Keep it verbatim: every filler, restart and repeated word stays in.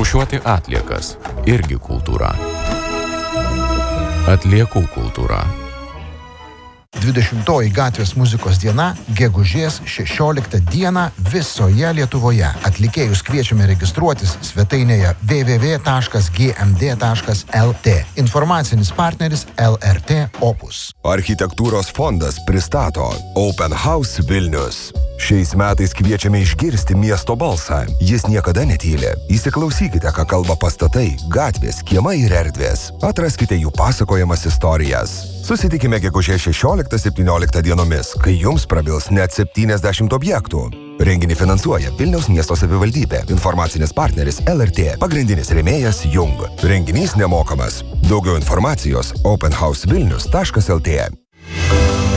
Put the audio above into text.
Rūšiuoti atliekas irgi kultūra. Atliekų kultūra. dvidešimtoji gatvės muzikos diena gegužės šešioliktą dieną visoje Lietuvoje. Atlikėjus kviečiame registruotis svetainėje w w w taškas g m d taškas l t. Informacinis partneris L R T Opus. Architektūros fondas pristato Open House Vilnius. Šiais metais kviečiame išgirsti miesto balsą. Jis niekada netyli. Įsiklausykite, ką kalba pastatai, gatvės, kiemai ir erdvės. Atraskite jų pasakojamas istorijas. Susitikime gegužės šešioliktą septynioliktą dienomis, kai jums prabils net septyniasdešimt objektų. Renginį finansuoja Vilniaus miesto savivaldybė. Informacinis partneris L R T. Pagrindinis rėmėjas Jung. Renginys nemokamas. Daugiau informacijos open house vilnius taškas l t.